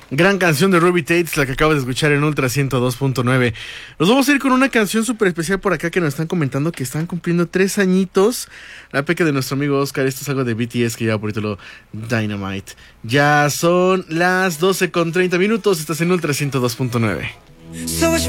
Gran canción de Ruby Tates, la que acabas de escuchar en Ultra 102.9. Nos vamos a ir con una canción súper especial por acá que nos están comentando que están cumpliendo 3 añitos. La peque de nuestro amigo Oscar, esto es algo de BTS que lleva por título Dynamite. Ya son las 12:30. Estás en Ultra 102.9.